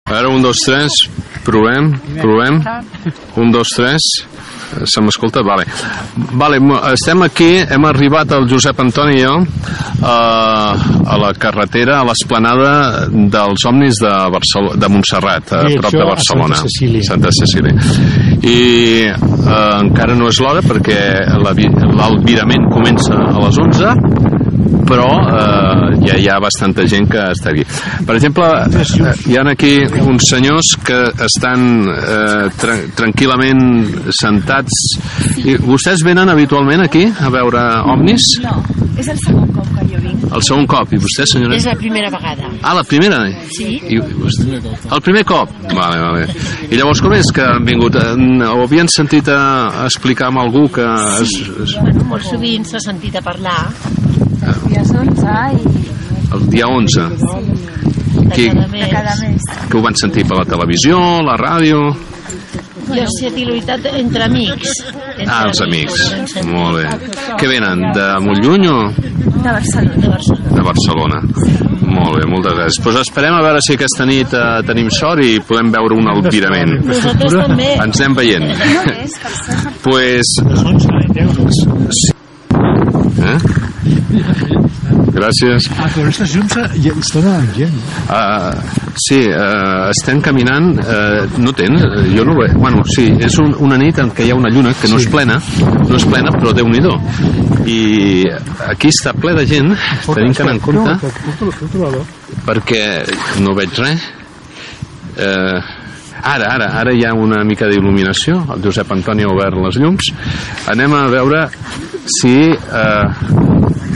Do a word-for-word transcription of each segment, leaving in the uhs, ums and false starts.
A veure, un, dos, tres, provem, provem. Un, dos, tres. Se m'escolta? Vale. Vale, estem aquí, hem arribat el Josep Antoni i jo a, a la carretera, a l'esplanada dels Omnis de, Barcelona, de Montserrat, a prop de Barcelona, Santa Cecília. Santa Cecília. I eh, encara no és l'hora perquè l'albirament comença a les onze, però eh, ja hi ha bastanta gent que està aquí. Per exemple, eh, hi ha aquí uns senyors que estan eh, tra tranquil·lament sentats. I vostès venen habitualment aquí a veure Omnis? No, és el segon cop que jo vinc. El segon cop. I vostè, senyora? És la primera vegada. Ah, la primera? Sí. I vostè? El primer cop? Vale, vale. I llavors com és que han vingut? Ho havien sentit a explicar amb algú que... Sí, es, es... Bueno, molt sovint s'ha sentit a parlar. Els dies onze i... El dia onze? Sí. Qui, de cada mes. De cada mes. que ho van sentir per la televisió, la ràdio... Jo s'ha titularitat entre amics. Entre Ah, els amics. amics. Molt bé. Què venen? De molt lluny o...? De Barcelona. De Barcelona. De Barcelona. Molt bé, moltes gràcies. Doncs esperem a veure si aquesta nit eh, tenim sort i podem veure un albirament. Nosaltres també. Ens anem veient. Pues... Sí. Eh? Gràcies. Ah, però aquestes llums ja estan a la gent. Uh, sí, uh, estem caminant, uh, no tens, jo no ho veig, bueno, sí, és un, una nit en què hi ha una lluna que no Sí. és plena, no és plena, però Déu-n'hi-do. I aquí està ple de gent, tenim que anar en compte, perquè no veig res. Uh, ara, ara, ara hi ha una mica d'il·luminació, el Josep Antoni ha obert les llums. Anem a veure si... Uh,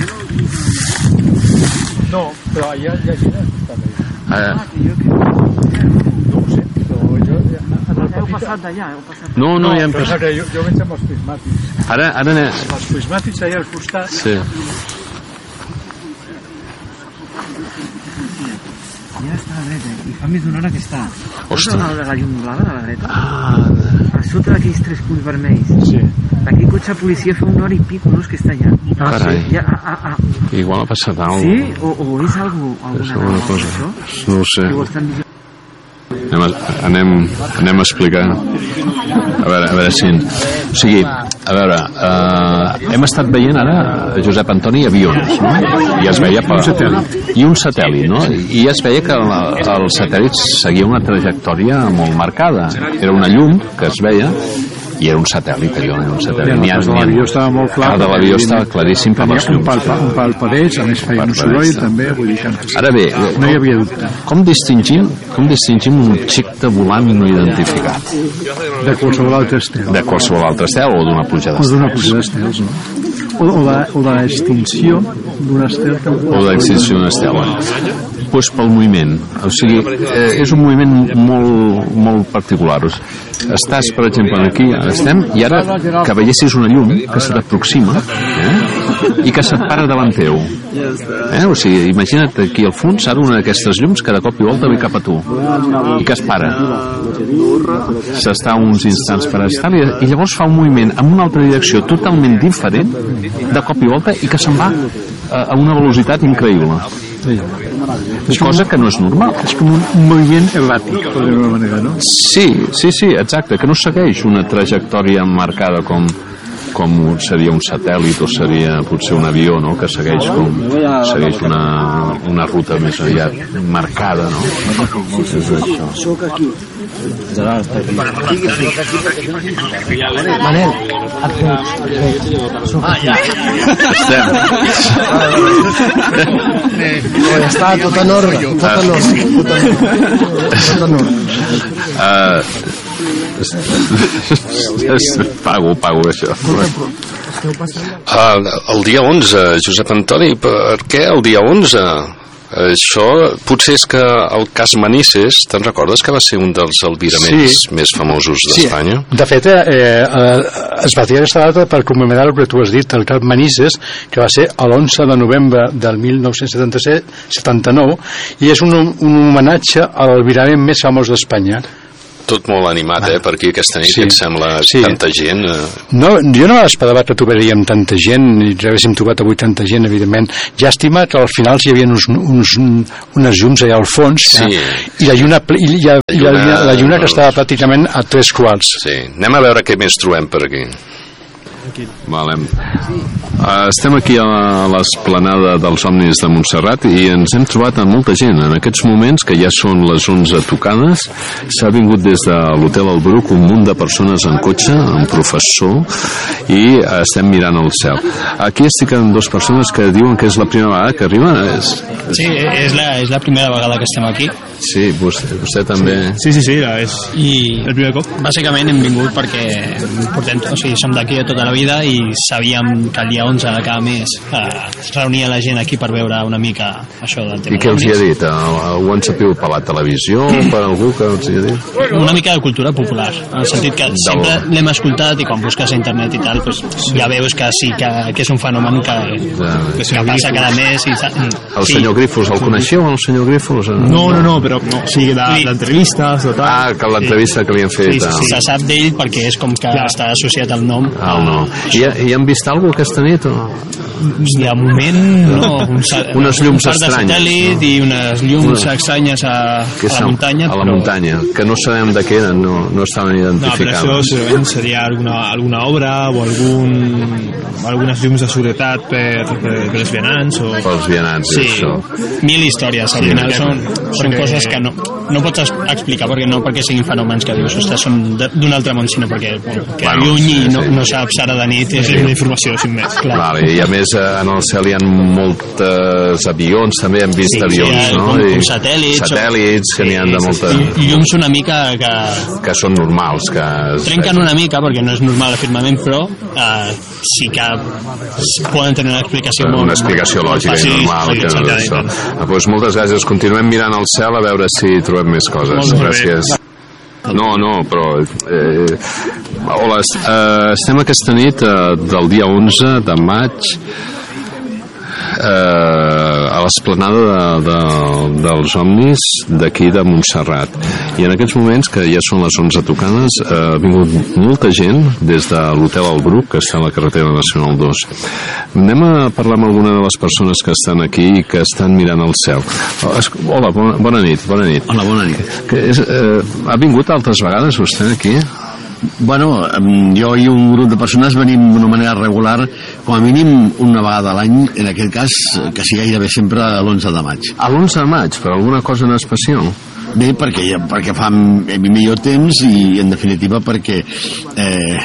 No, però allà hi ha gent també. uh, No ho sé, però jo... Heu passat d'allà, heu passat. no, no, No, hi hem però passat. jo, jo veig amb els prismàtics. Ara, ara... Ne... Els prismàtics allà al costat. Sí. Ja està a la dreta, i fa més d'una hora que està. Ostres. Veus la, la llum blava de la dreta? Ah, A sota d'aquells tres punts vermells. Sí. Aquí cotxe de policia fa una hora i pico, no? És que està allà. Carai. Ja, ah, ah, ah. igual ha passat alguna Sí? O, o és algú, És alguna alguna cosa, cosa. això? No ho sé. Que ho estan vigilant. Anem a, anem, anem a explicar. A veure, a veure si... O sigui, a veure, uh, hem estat veient ara, Josep Antoni, avions, no? I es veia... Per... Un satèl·lit. I un satèl·lit, no? I es veia que la, el satèl·lit seguia una trajectòria molt marcada. Era una llum que es veia i era un satèl·lit, allò, era un satèl·lit. Ja, el de l'avió estava molt clar. El de l'avió estava claríssim per les un llums. pal, un pal parells, a més feia un soroll també, vull dir que Ara bé, no hi havia dubte. com distingim, com distingim un objecte volant no identificat? De qualsevol altre estel. De qualsevol altre estel o d'una pluja O d'estels? d'una pluja d'estels, no? O, o, la, o de l'extinció d'un estel. O de l'extinció d'un estel. Doncs pues pel moviment. O sigui, eh, és un moviment molt, molt particular. Estàs, per exemple, aquí, estem, i ara que veiessis una llum que se t'aproxima eh, i que se't para davant teu. Eh? O sigui, imagina't aquí al fons, ara una d'aquestes llums que de cop i volta ve cap a tu i que es para. S'està uns instants per estar i, i llavors fa un moviment en una altra direcció totalment diferent de cop i volta i que se'n va a, a una velocitat increïble. És cosa que no és normal. És com un moviment erràtic, per dir-ho d'una manera, no? Sí, sí, sí, exacte, que no segueix una trajectòria marcada com, com seria un satèl·lit o seria potser un avió, no?, que segueix com segueix una, una ruta més aviat marcada, no? És això. Soc aquí. Manel, Estem. ja està, tot en ordre, tot en ordre, tot en ordre, tot en ordre. Uh, pago, pago això. Uh, el dia onze, Josep Antoni, per què el dia onze? Això potser és que el cas Manises, te'n recordes que va ser un dels albiraments Sí. més famosos Sí, d'Espanya? de fet, eh, eh, es va triar aquesta data per commemorar el que tu has dit, el Cap Manises, que va ser l'onze de novembre del mil nou-cents setanta-nou, i és un, un homenatge a l'albirament més famós d'Espanya. tot molt animat, eh, per aquí aquesta nit, Sí. em sembla Sí. tanta gent. Eh. No, jo no m'esperava que trobaríem tanta gent i haguéssim trobat avui tanta gent, evidentment. Llàstima que al final hi havia uns, uns, unes llums allà al fons, Sí. ja, i la lluna, i, i, la, i la, lluna- la lluna que estava pràcticament a tres quarts. Sí, anem a veure què més trobem per aquí. Vale. Uh, estem aquí a l'esplanada dels Omnis de Montserrat i ens hem trobat amb molta gent. En aquests moments, que ja són les onze tocades, s'ha vingut des de l'Hotel El Bruc un munt de persones en cotxe, amb professor, i estem mirant el cel. Aquí estic amb dues persones que diuen que és la primera vegada que arriben. És... Sí, és la, és la primera vegada que estem aquí. Sí, vostè, vostè també... Sí, sí, sí, és I el primer cop. bàsicament hem vingut perquè portem, o sigui, som d'aquí de tota la vida i sabíem que el dia onze de cada mes eh, es reunia la gent aquí per veure una mica això del tema. I què els hi ha d'ovnis. dit? Uh, ho han sabut per la televisió, per algú que els hi ha dit? Una mica de cultura popular, en el sentit que sempre l'hem escoltat i quan busques a internet i tal, pues, ja veus que sí, que, que és un fenomen que, que, que passa cada mes. I, El sí. senyor Grífols, el coneixeu, el senyor Grífols? No, no, no, però no, o sigui, de- Sí. d'entrevistes, de tal. Ah, que l'entrevista que li han fet. Sí, sí, ah. sí. Se sap d'ell perquè és com que està associat al nom. Ah, no. I, I han vist alguna cosa aquesta nit? O? De moment, no. Un, sa- Unes llums un par de estranyes, satèl·lit no? i unes llums Una- estranyes a, Que a la són- muntanya. A la però- muntanya, que no sabem de què eren, no, no estaven No, però identificades. això segurament seria alguna, alguna obra o algun, algunes llums de seguretat per, per, per els vianants o... Pels vianants, Sí, això. mil històries. Al Sí, final perquè- són, són perquè- coses que no, no pots es- explicar perquè no perquè siguin fenòmens que dius, ostres, són de- d'un altre món, sinó perquè bueno, que Bueno, lluny sí, i no, sí. no saps ara de nit. És Sí. una informació, sin més. Clar. Vale, i a més eh, en el cel hi ha moltes avions, també hem vist Sí, sí, avions, hi ha no? com- I com satèl·lits o- satèl·lits, que n'hi ha de molta... I llums una mica que que són normals, que... es trenquen vegin. una mica perquè no és normal el firmament, però eh, sí que poden tenir una explicació molt... Una explicació lògica Sí, i normal. sí, Que, exactament. això. Ah, doncs moltes gràcies. Continuem mirant el cel a veure si trobem més coses. Molt bé. Gràcies. No, no, però... Eh, hola, est- eh, estem aquesta nit eh, del dia onze de maig eh, a l'esplanada de, de, dels Omnis d'aquí de Montserrat, i en aquests moments que ja són les onze tocades eh, ha vingut molta gent des de l'Hotel El Bruc, que està a la carretera nacional dos. Anem a parlar amb alguna de les persones que estan aquí i que estan mirant el cel. Hola, bona, bona nit, bona nit. Hola, bona nit. Que és, eh, ha vingut altres vegades vostè aquí? Bueno, em, jo i un grup de persones venim d'una manera regular, com a mínim una vegada a l'any, en aquest cas, que sigui gairebé sempre l'onze de maig. A l'onze de maig, per alguna cosa en especial? Bé, perquè, perquè fa millor temps i, en definitiva, perquè... Eh,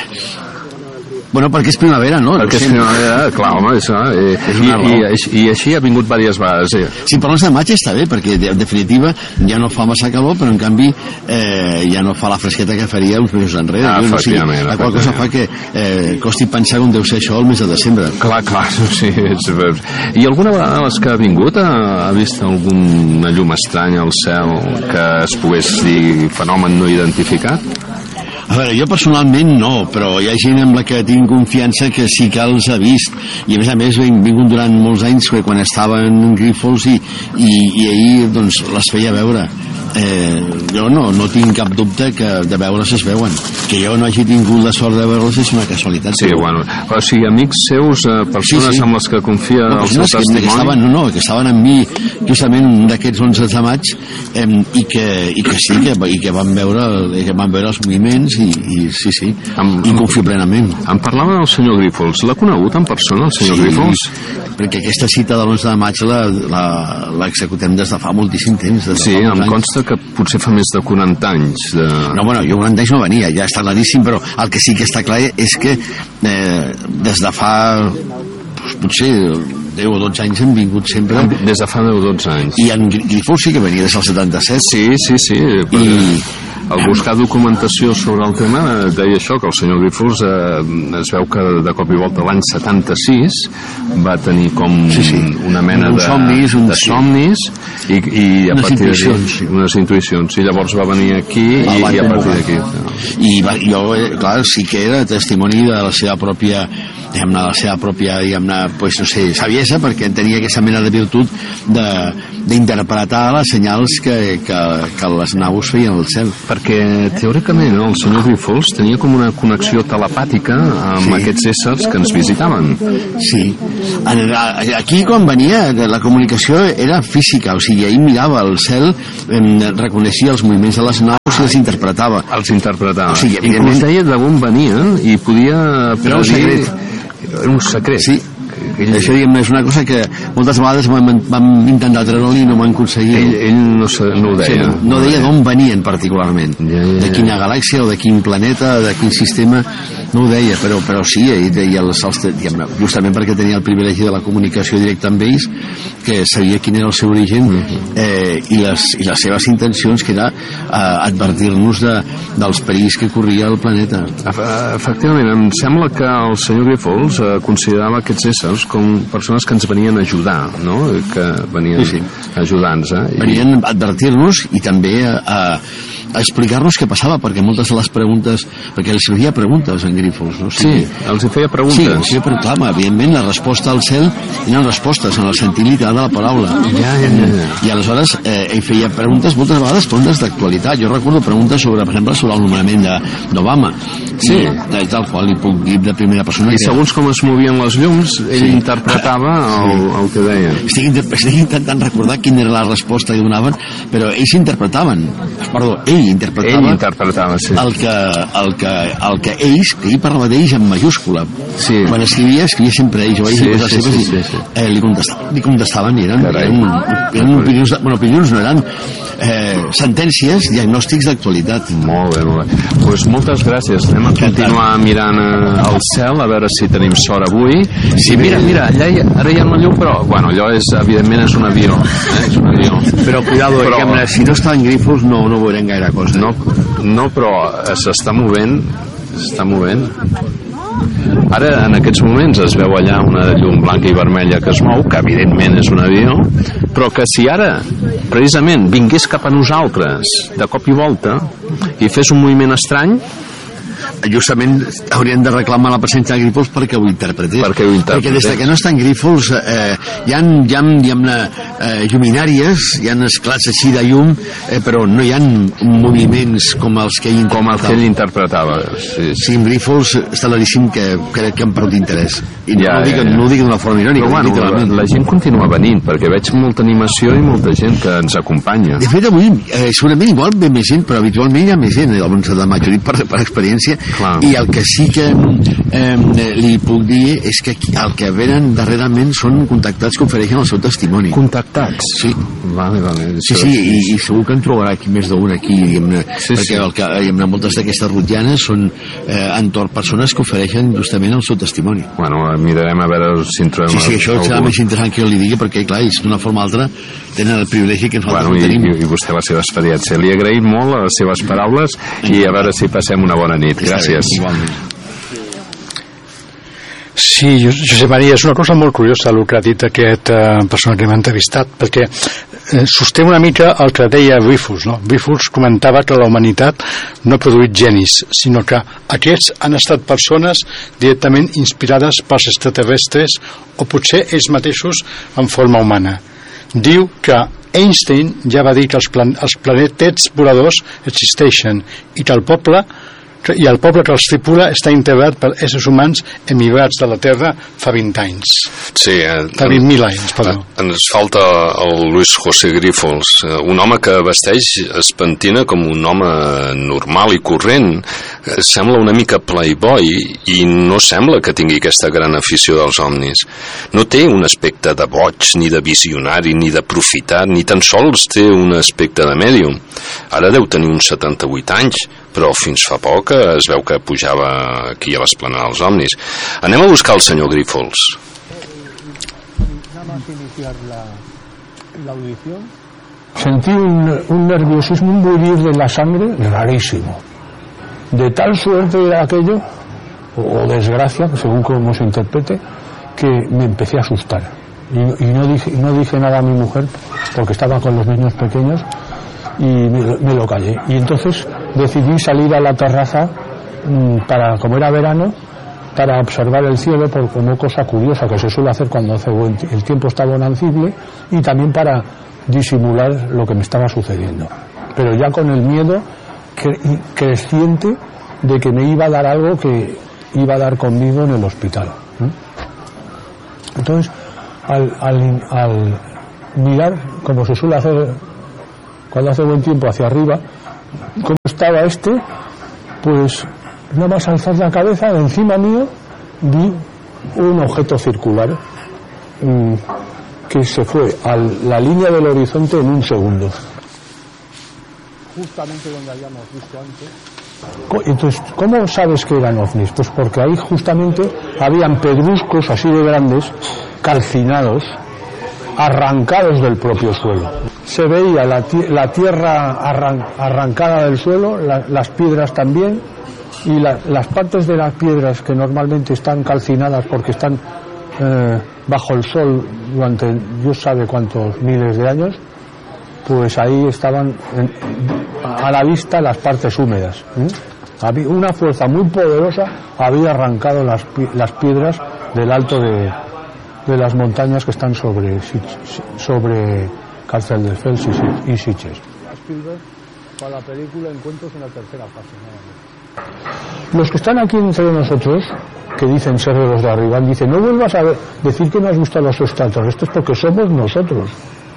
bueno, perquè és primavera, no? Perquè és primavera, clar, home, és, eh, És i, una raó. i, i així ha vingut diverses vegades. Eh? Sí, per l'onze de maig està bé, perquè en definitiva ja no fa massa calor, però en canvi eh, ja no fa la fresqueta que faria uns mesos enrere. Ah, no? O sigui, efectivament, la qual cosa fa que eh, costi pensar com deu ser això el mes de desembre. Clar, clar, sí. És... I alguna vegada les que ha vingut ha, ha vist alguna llum estranya al cel que es pogués dir fenomen no identificat? A veure, jo personalment no, però hi ha gent amb la que tinc confiança que sí que els ha vist, i a més a més he vingut durant molts anys que quan estaven en Grífols i, i, i ahir doncs les feia veure. Eh, jo no, no tinc cap dubte que de veure's es veuen. Que jo no hagi tingut la sort de veure's és una casualitat. Sí, bueno, o sigui, amics seus, eh, persones Sí, sí. amb les que confia No, el seu persones que, que testimoni? estaven, no, no, que estaven amb mi justament d'aquests onze de maig eh, i, que, i que sí, que, i que van veure, que van veure els moviments i, i sí, sí, Amb- i confio plenament. Em parlava del senyor Grífols. L'ha conegut en persona, el senyor Grífols? Perquè aquesta cita de l'onze de maig la- la- l'executem des de fa moltíssim temps. Des de Sí, fa molts em anys. consta que potser fa més de quaranta anys. De... No, bueno, jo quaranta anys no venia, ja està claríssim, però el que sí que està clar és que eh, des de fa doncs, potser deu o dotze anys hem vingut sempre. Des de fa deu o dotze anys. I en Grífols sí que venia des del setanta-set. Sí, sí, sí. I... Al buscar documentació sobre el tema eh, deia això, que el senyor Grífols eh, es veu que de cop i volta l'any setanta-sis va tenir com Sí, sí. una mena Uns de, somnis, un- de somnis i, i a Unes partir intuïcions. d'aquí unes intuïcions i llavors va venir aquí i, Al i a Banc partir Popular. d'aquí I va, jo, eh, clar, sí que era testimoni de la seva pròpia diguem-ne, la seva pròpia, diguem-ne, pues, no sé, saviesa, perquè tenia aquesta mena de virtut d'interpretar les senyals que, que, que les naus feien al cel. Perquè teòricament el senyor Grifols tenia com una connexió telepàtica amb sí. aquests éssers que ens visitaven. Sí. Aquí quan venia la comunicació era física, o sigui, ell mirava el cel, reconeixia els moviments de les naus i els interpretava. Els interpretava. O sigui, evidentment... Inclús deia d'on venien i podia... Era un secret. Era un secret. Sí. Ell, això diguem, és una cosa que moltes vegades vam, vam intentar treure-li i no vam aconseguir. Ell, ell no, no ho deia. Sí, no deia d'on venien particularment, ja, ja, ja. de quina galàxia o de quin planeta, de quin sistema, no ho deia, però, però sí, ell deia els, els, diguem, justament perquè tenia el privilegi de la comunicació directa amb ells, que sabia quin era el seu origen eh, i, les, i les seves intencions, que era eh, advertir-nos de, dels perills que corria el planeta. Efectivament, em sembla que el senyor Grifols eh, considerava aquests éssers com persones que ens venien a ajudar, no? Que venien sí, sí. a ajudar-nos. Eh? I... Venien a advertir-nos i també a, a, a explicar-nos què passava, perquè moltes de les preguntes, perquè els feia preguntes en Grifols, no? Sí, sí els feia preguntes. Sí, els feia preguntes, clar, evidentment la resposta al cel eren respostes en el sentit literal de la paraula. Ja, ja, ja. I aleshores eh, ell feia preguntes, moltes vegades preguntes d'actualitat. Jo recordo preguntes sobre, per exemple, sobre el nomenament d'Obama. Sí. I, tal qual li puc dir de primera persona. I segons com es movien les llums, ell sí. interpretava el, el que deien. Estic, estic intentant recordar quina era la resposta que donaven, però ells interpretaven, perdó, ell interpretava, ell interpretava sí. el, que, el, que, el que ells, que ell parlava d'ells en majúscula. Sí. Quan escrivia, escrivia sempre ells, o ells sí, sí, sí, seves, sí, sí, sí. Eh, li, contestaven, li contestaven i eren, eren, eren opinions, bueno, opinions no eren eh, sentències, diagnòstics d'actualitat. Molt bé, molt bé. Pues moltes gràcies. Anem a continuar mirant eh, el cel, a veure si tenim sort avui. Sí, mira, mira, allà hi, ara hi ha una llum, però, bueno, allò és, evidentment és un avió, eh? és un avió. Però, cuidado, però, que, si no està en Grifols no, no veurem gaire cosa. No, no però s'està movent, s'està movent. Ara, en aquests moments, es veu allà una llum blanca i vermella que es mou, que evidentment és un avió, però que si ara, precisament, vingués cap a nosaltres, de cop i volta, i fes un moviment estrany, justament haurien de reclamar la presència de Grifols perquè ho interpretés. Perquè, ho interpretés. perquè des de que no està en Grifols eh, hi ha, hi ha, hi ha eh, lluminàries, hi ha esclats així de llum, eh, però no hi ha moviments com els que ell interpretava. Com el que ell interpretava. Sí, sí en Grifols està claríssim que crec que han perdut interès. I ja, no, ho dic, ja, ja. no ho dic d'una forma irònica. Però bueno, la, la gent continua venint, perquè veig molta animació i molta gent que ens acompanya. De fet, avui eh, segurament igual ve més gent, però habitualment hi ha més gent, el onze de maig, ho dic per, per experiència. Clar. I el que sí que eh, li puc dir és que el que venen darrerament són contactats que ofereixen el seu testimoni. Contactats? Sí. Vale, vale. Sí, sí, i, i segur que en trobarà aquí més d'un aquí, diguem-ne, sí, perquè sí. El que, diguem-ne, moltes d'aquestes rutllanes són eh, entorn persones que ofereixen justament el seu testimoni. Bueno, mirarem a veure si en trobem... Sí, sí, això serà més interessant que jo li digui, perquè, clar, ells d'una forma o altra tenen el privilegi que nosaltres bueno, no tenim. I, i vostè la seva experiència. Li he agraït molt les seves paraules i a veure si passem una bona nit. Gràcies. Igualment. Sí, Josep Maria, és una cosa molt curiosa el que ha dit aquest eh, persona que m'ha entrevistat, perquè eh, sosté una mica el que deia Grifols, no? Grifols comentava que la humanitat no ha produït genis, sinó que aquests han estat persones directament inspirades pels extraterrestres o potser ells mateixos en forma humana. Diu que Einstein ja va dir que els, plan els planetets voladors existeixen i que el poble i el poble que els tripula està integrat per éssers humans emigrats de la Terra fa vint anys. Sí, eh, fa vint mil anys, perdó. Ens falta el Luis José Grifols, un home que vesteix, es pentina com un home normal i corrent, sembla una mica playboy i no sembla que tingui aquesta gran afició dels ovnis. No té un aspecte de boig, ni de visionari, ni de profitat, ni tan sols té un aspecte de mèdium. Ara deu tenir uns setanta-vuit anys, però fins fa poc es veu que pujava aquí a l'esplanada dels ovnis. Anem a buscar el senyor Grifols. Sentí un, un nerviosismo, un bullir de la sangre rarísimo. De tal suerte era aquello, o, o desgracia, según como se interprete, que me empecé a asustar. Y, y no, dije, no dije nada a mi mujer, porque estaba con los niños pequeños, y me, me lo callé. Y entonces decidí salir a la terraza mmm, para, como era verano, para observar el cielo por como cosa curiosa que se suele hacer cuando hace buen el tiempo está bonancible, y también para disimular lo que me estaba sucediendo, pero ya con el miedo cre- creciente de que me iba a dar algo que iba a dar conmigo en el hospital, ¿eh? Entonces al, al, al mirar, como se suele hacer cuando hace buen tiempo, hacia arriba, como estaba este, pues nada más alzar la cabeza, encima mío vi un objeto circular mmm, que se fue a la línea del horizonte en un segundo, justamente donde habíamos visto antes. Entonces, ¿cómo sabes que eran ovnis? Pues porque ahí justamente habían pedruscos así de grandes, calcinados, arrancados del propio suelo. Se veía la, la tierra arran, arrancada del suelo, la, las piedras también, y la, las partes de las piedras que normalmente están calcinadas porque están eh, bajo el sol durante Dios sabe cuántos miles de años, pues ahí estaban en, a la vista las partes húmedas, ¿eh? Había una fuerza muy poderosa, había arrancado las, las piedras del alto de, de las montañas que están sobre, sobre Castelldefels y Sitges. Las piedras para la película Encuentros en la tercera fase, nada más. Los que están aquí entre nosotros, que dicen ser de los de arriba, dicen: no vuelvas a ver, decir que no has visto a los extraterrestres porque somos nosotros.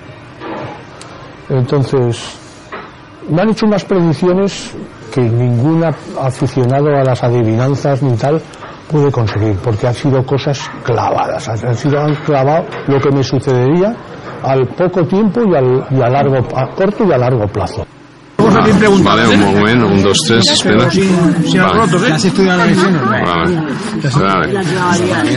Entonces, me han hecho unas predicciones que ningún aficionado a las adivinanzas ni tal puede conseguir, porque han sido cosas clavadas, han sido han clavado lo que me sucedería al poco tiempo y, al, y a largo, a corto y a largo plazo. Ah, vale, un moment, un, dos, tres, espera. Vale. ¿Has estudiado la medicina? Vale. Vale.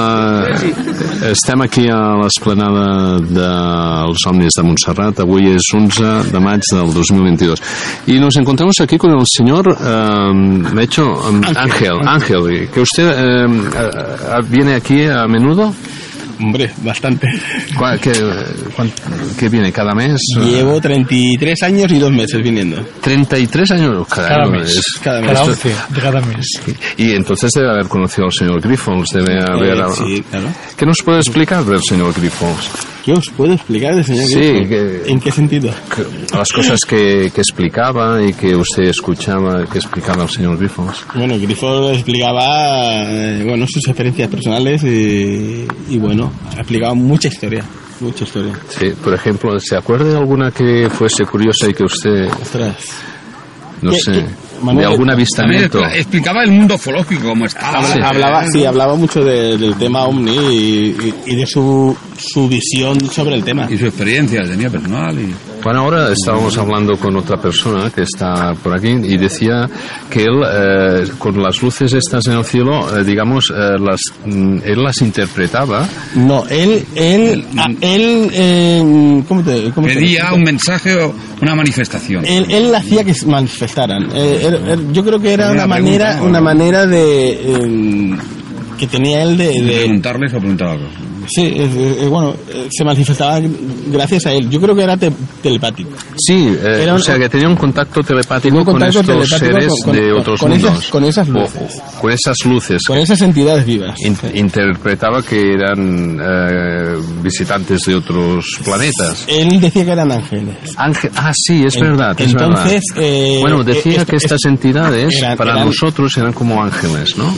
Uh, estem aquí a l'esplanada dels Somnis de Montserrat. Avui és onze de maig del dos mil veintidós. Y nos encontramos aquí con el señor um, hecho, um, Ángel. Ángel, que usted um, uh, viene aquí a menudo. Hombre, bastante. ¿Qué, ¿Qué viene? ¿Cada mes? Llevo treinta y tres años y dos meses viniendo. ¿treinta y tres años? Cada, cada mes. Es, cada mes. Cada once de cada mes. Y entonces debe haber conocido al señor Grifols, debe haber... Eh, sí, claro. ¿Qué nos puede explicar del señor Grifols? ¿Qué os puedo explicar del señor sí, Grifols? Que, ¿En qué sentido? Que, las cosas que, que explicaba y que usted escuchaba, que explicaba el señor Grifols. Bueno, Grifols explicaba eh, bueno, sus experiencias personales y, y bueno, explicaba mucha historia. Mucha historia. Sí, por ejemplo, ¿se acuerda de alguna que fuese curiosa y que usted... Ostras. No ¿Qué, sé, qué? Manuel, de algún avistamiento? Explicaba el mundo ufológico, cómo estaba. Habla, sí. Hablaba, sí, hablaba mucho de, del tema OVNI y, y, y de su, su visión sobre el tema. Y su experiencia, tenía personal. Y... Bueno, ahora estábamos hablando con otra persona que está por aquí y decía que él, eh, con las luces estas en el cielo, eh, digamos, eh, las, mm, él las interpretaba. No, él, él, a, él, eh, ¿cómo te, cómo pedía te un mensaje o una manifestación. Él, él hacía que se manifestaran. Eh, er, er, yo creo que era una, una manera, pregunta, una manera de eh, que tenía él de, de preguntarles o preguntar algo. Sí, eh, eh, bueno, eh, se manifestaba gracias a él. Yo creo que era te, telepático. Sí, eh, era un, o sea, que tenía un contacto telepático, un contacto con estos seres con, con, de con, otros con mundos. Esas, con esas luces. O, con esas luces. Con esas entidades vivas. In, interpretaba que eran eh, visitantes de otros planetas. Él decía que eran ángeles. Ángel, ah, sí, es el, verdad. Es entonces, verdad. Eh, bueno, decía eh, que estas eh, entidades, eran, para eran, nosotros, eran como ángeles, ¿no?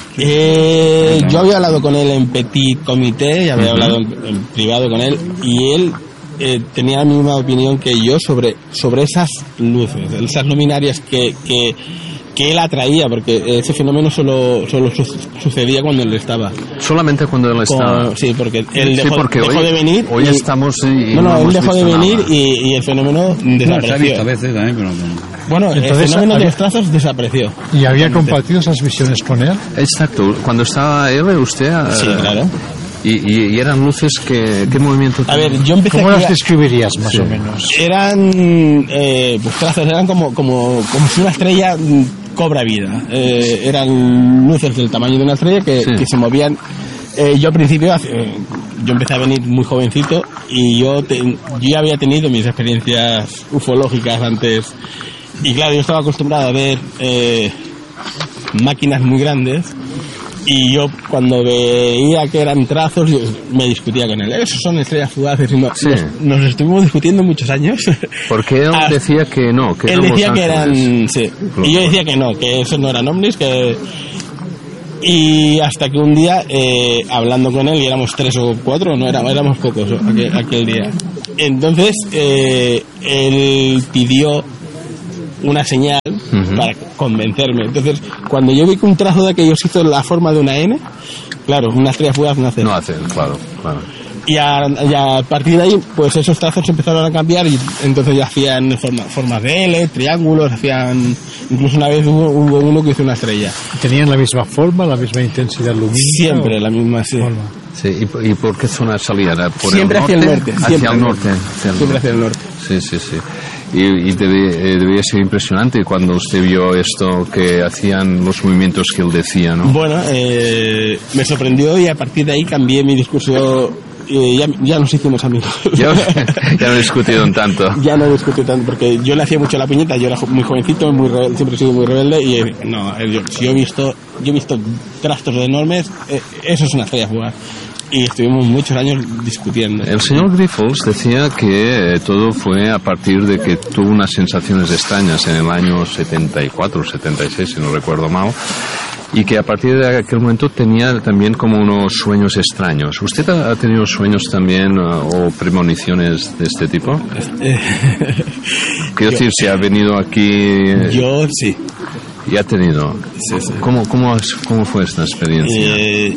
Eh, yo había hablado con él en petit comité y había uh-huh. hablado en, en privado con él y él eh, tenía la misma opinión que yo sobre, sobre esas luces, esas luminarias que, que, que él atraía, porque ese fenómeno solo, solo su, sucedía cuando él estaba. Solamente cuando él estaba. Con, sí, porque él dejó, sí, porque dejó hoy, de venir. Hoy y, estamos. Y no, no, no él dejó de venir y, y el fenómeno desapareció. No, se ha visto a veces también, pero no. Bueno, entonces, el fenómeno había, de los trazos desapareció. ¿Y había compartido esas visiones con él? Exacto. Cuando estaba él, usted... Sí, uh, claro. Y, y, y eran luces que... ¿Qué movimiento A ver, yo empecé ¿Cómo a las describirías, más sí. o menos? Eran... Eh, pues trazos, eran como, como, como si una estrella cobra vida. Eh, eran luces del tamaño de una estrella que, sí. que se movían... Eh, yo al principio, eh, yo empecé a venir muy jovencito y yo, te, yo ya había tenido mis experiencias ufológicas antes... Y claro, yo estaba acostumbrado a ver eh, máquinas muy grandes y yo cuando veía que eran trazos yo me discutía con él. Esos son estrellas fugaces. Y no, Sí. nos, nos estuvimos discutiendo muchos años. Porque él Ah, decía que no, que él eran decía Los que eran, Ángeles. sí, y yo decía que no, que esos no eran ovnis, que y hasta que un día eh, hablando con él, y éramos tres o cuatro, no éramos, éramos pocos aquel, aquel día, entonces eh, él pidió una señal uh-huh. para convencerme. Entonces cuando yo vi que un trazo de aquellos hizo la forma de una N, claro, una estrella fugaz no hace no hace, claro, claro. Y a, y a partir de ahí, pues esos trazos empezaron a cambiar y entonces ya hacían forma, formas de L, triángulos, hacían... Incluso una vez hubo, hubo uno que hizo una estrella. ¿Tenían la misma forma, la misma intensidad lumínica? Siempre la misma, sí. Forma. Sí, ¿y, ¿y por qué zona salía? ¿Por Siempre el hacia el norte. Hacia Siempre el norte. Hacia el siempre norte. hacia el norte. Sí, sí, sí. Y, y debía, eh, debía ser impresionante cuando usted vio esto, que hacían los movimientos que él decía, ¿no? Bueno, eh, me sorprendió y a partir de ahí cambié mi discurso. Eh, ya, ya nos hicimos amigos. Ya, ya no discutieron tanto. Ya no discutí tanto, porque yo le hacía mucho la puñeta, yo era muy jovencito, muy rebelde, siempre he sido muy rebelde, y eh, no, yo, si yo he visto, yo he visto trastos enormes, eh, eso es una estrella fugaz. Y estuvimos muchos años discutiendo. El señor Grifols decía que eh, todo fue a partir de que tuvo unas sensaciones extrañas en el año setenta y cuatro, setenta y seis, si no recuerdo mal, y que a partir de aquel momento tenía también como unos sueños extraños. ¿Usted ha, ha tenido sueños también uh, o premoniciones de este tipo? Quiero yo, decir, si ha venido aquí... Yo sí. ¿Y ha tenido? Sí, sí. ¿Cómo, cómo, cómo fue esta experiencia? Eh,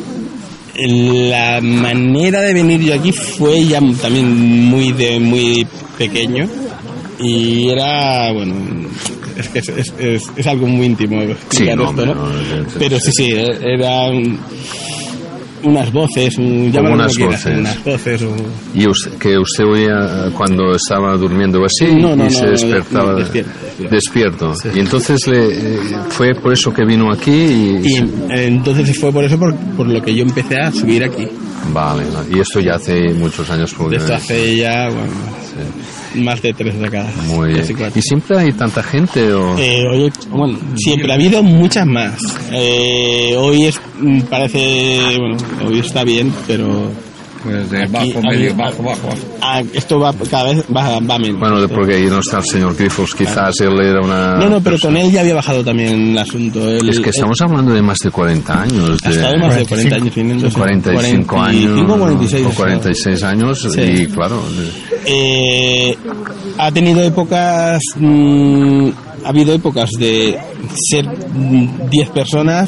la manera de venir yo aquí fue ya también muy de muy pequeño y era, bueno, es que es, es, es, es algo muy íntimo explicar sí, no, esto, ¿no? no, no, pero sí, sí, eran unas voces, un, como unas quieras, voces. unas voces o... ¿Y usted, que usted oía cuando estaba durmiendo así no, no, y se no, despertaba no, despierto, despierto. despierto. Sí. Y entonces le, fue por eso que vino aquí y, y entonces fue por eso por, por lo que yo empecé a subir aquí. Vale, y esto ya hace muchos años. Porque... Esto hace ya, bueno, sí. más de tres décadas. Muy bien. ¿Y siempre hay tanta gente? O... Eh, hoy, bueno, siempre ha habido muchas más. Eh, hoy es, parece, bueno, hoy está bien, pero... Pues de bajo, aquí, medio, a, bajo, bajo, bajo. A, esto va cada vez va, va menos. Bueno, porque ahí no está el señor Grifols, quizás claro. Él era una... No, no, pero persona. Con él ya había bajado también el asunto. Él, es que estamos él, hablando de más de cuarenta años. Ha estado de más de cuarenta años. Viniendo, cuarenta y cinco años. cuarenta y seis, o cuarenta y seis años, sí. Y claro... Eh, ha tenido épocas... Mmm, ha habido épocas de ser diez personas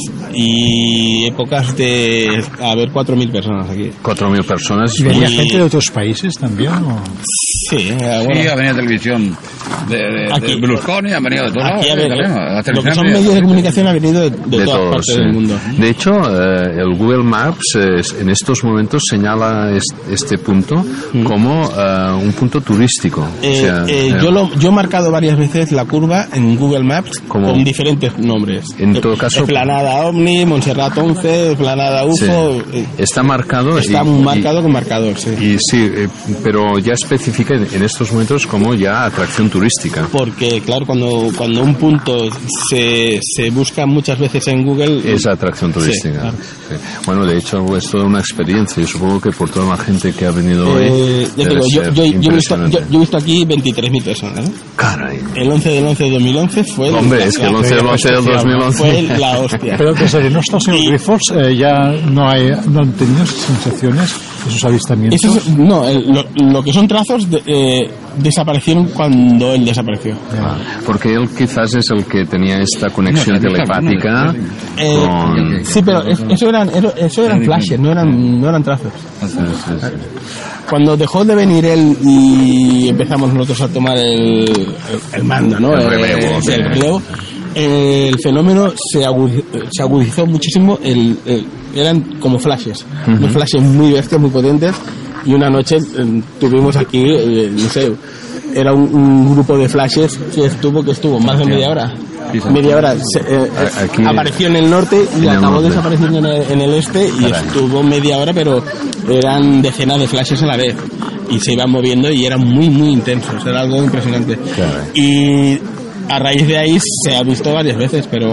y épocas de haber cuatro mil personas aquí. cuatro mil personas. ¿Y venía gente de otros países también? ¿O? Sí, bueno. Sí, ha venido televisión de, de, aquí, de Berlusconi, ha venido de todos lados. Sí, lo que son medios de comunicación ha venido de, de, de todas todos, partes sí. del mundo. De hecho, eh, el Google Maps eh, en estos momentos señala est, este punto mm. como eh, un punto turístico. Eh, o sea, eh, eh, yo, lo, yo he marcado varias veces la curva en Google Maps como, con diferentes nombres. En todo caso, Esplanada OVNI, Montserrat once, Esplanada U F O. Sí. Está marcado. Está y, marcado y, con marcador, sí. Y sí, eh, pero ya especifica en estos momentos como ya atracción turística. Porque, claro, cuando, cuando un punto se, se busca muchas veces en Google... Es atracción turística. Sí, claro. Sí. Bueno, de hecho, es toda una experiencia. Y supongo que por toda la gente que ha venido hoy... Eh, ya digo, yo, yo, yo, he visto, yo, yo he visto aquí veintitrés mil personas, ¿no? Caray. El once del once de dos mil once fue... Hombre, es que el once del once del dos mil once... Fue la hostia. Pero desde que no está el señor y... Grifols, eh, ya no, hay, no han tenido sensaciones, esos avistamientos. Esos, no, el, lo, lo que son trazos de, eh, desaparecieron cuando él desapareció. Ah, porque él quizás es el que tenía esta conexión no, telepática. Eh, con... Sí, pero eso eran, eso eran flashes, no eran, no eran trazos. Sí, sí, sí. Cuando dejó de venir él y empezamos nosotros a tomar el, el, el mando, ¿no? El relevo. El, el relevo. El fenómeno se agudizó, se agudizó muchísimo. El, el, eran como flashes, uh-huh. unos flashes muy bestias, muy potentes. Y una noche eh, tuvimos aquí, eh, no sé, era un, un grupo de flashes que estuvo, que estuvo más de media hora. Media hora se, eh, Aquí, apareció en el norte y acabó norte. desapareciendo en el, en el este y Caray. estuvo media hora, pero eran decenas de flashes a la vez y se iban moviendo y eran muy muy intensos, era algo impresionante. Caray. Y a raíz de ahí se ha visto varias veces, pero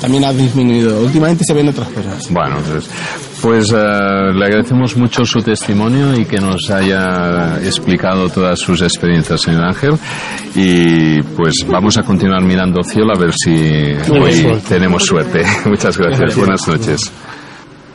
también ha disminuido. Últimamente se ven otras cosas. Bueno, pues, pues uh, le agradecemos mucho su testimonio y que nos haya explicado todas sus experiencias, señor Ángel, y pues vamos a continuar mirando cielo a ver si hoy tenemos suerte. Muchas gracias. Buenas noches.